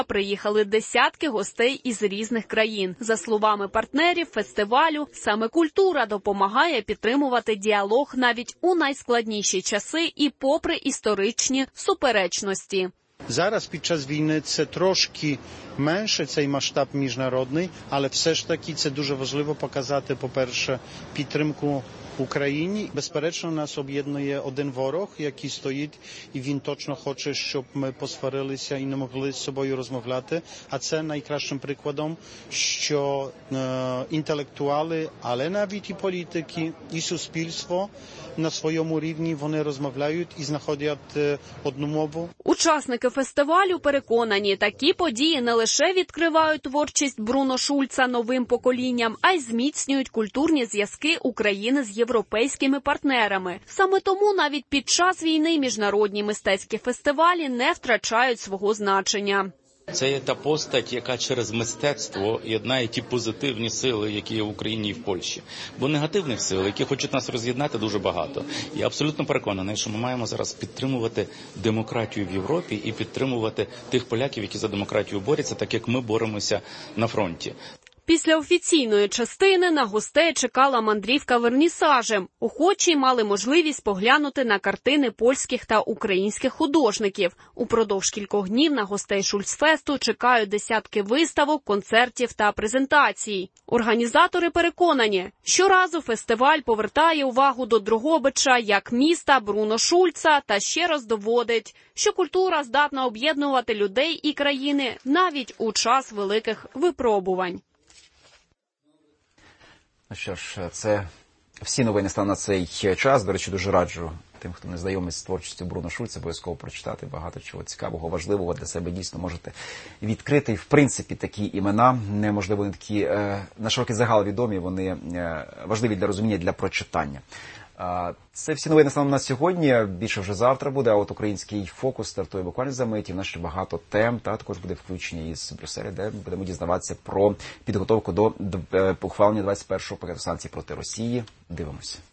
приїхали десятки гостей із різних країн. За словами партнерів фестивалю, саме культура допомагає підтримувати діалог навіть у найскладніші часи і попри історичні суперечності. Зараз під час війни це трошки менше, цей масштаб міжнародний, але все ж таки це дуже важливо показати, по-перше, підтримку Україні. Безперечно, нас об'єднує один ворог, який стоїть, і він точно хоче, щоб ми посварилися і не могли з собою розмовляти. А це найкращим прикладом, що інтелектуали, але навіть і політики, і суспільство на своєму рівні вони розмовляють і знаходять одну мову. Учасники фестивалю переконані, такі події не лише відкривають творчість Бруно Шульца новим поколінням, а й зміцнюють культурні зв'язки України з європейськими партнерами. Саме тому навіть під час війни міжнародні мистецькі фестивалі не втрачають свого значення. Це є та постать, яка через мистецтво єднає ті позитивні сили, які є в Україні і в Польщі. Бо негативних сил, які хочуть нас роз'єднати, дуже багато. Я абсолютно переконаний, що ми маємо зараз підтримувати демократію в Європі і підтримувати тих поляків, які за демократію борються, так як ми боремося на фронті. Після офіційної частини на гостей чекала мандрівка вернісажем. Охочі мали можливість поглянути на картини польських та українських художників. Упродовж кількох днів на гостей Шульцфесту чекають десятки виставок, концертів та презентацій. Організатори переконані, щоразу фестиваль повертає увагу до Дрогобича як міста Бруно Шульца та ще раз доводить, що культура здатна об'єднувати людей і країни навіть у час великих випробувань. Ну що ж, це всі новини стануть на цей час. До речі, дуже раджу тим, хто не знайомий з творчістю Бруно Шульца, обов'язково прочитати багато чого цікавого, важливого для себе дійсно можете відкрити. І, в принципі, такі імена, неможливо, не такі на широкий загал відомі, вони важливі для розуміння, для прочитання. Це всі новини станом на сьогодні, більше вже завтра буде, а от український фокус стартує буквально за мить, і в нас ще багато тем, та також буде включення із Брюсселя, де будемо дізнаватися про підготовку до ухвалення 21-го пакету санкцій проти Росії. Дивимося.